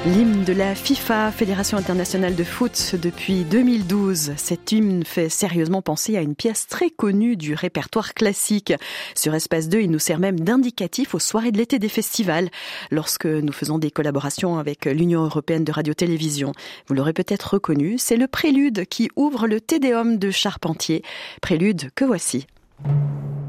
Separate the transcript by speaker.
Speaker 1: L'hymne de la FIFA, Fédération internationale de foot, depuis 2012. Cet hymne fait sérieusement penser à une pièce très connue du répertoire classique. Sur Espace 2, il nous sert même d'indicatif aux soirées de l'été des festivals, lorsque nous faisons des collaborations avec l'Union européenne de radio-télévision. Vous l'aurez peut-être reconnu, c'est le prélude qui ouvre le Te Deum de Charpentier. Prélude que voici.